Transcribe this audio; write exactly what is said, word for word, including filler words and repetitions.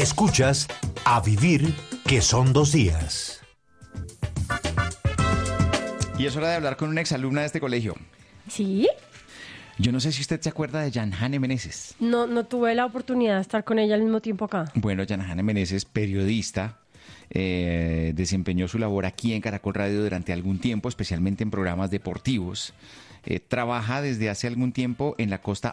Escuchas A Vivir, que son dos días. Y es hora de hablar con una exalumna de este colegio. ¿Sí? Yo no sé si usted se acuerda de Yanhane Meneses. No, no tuve la oportunidad de estar con ella al mismo tiempo acá. Bueno, Yanhane Meneses, periodista, eh, desempeñó su labor aquí en Caracol Radio durante algún tiempo, especialmente en programas deportivos. Eh, trabaja desde hace algún tiempo en la costa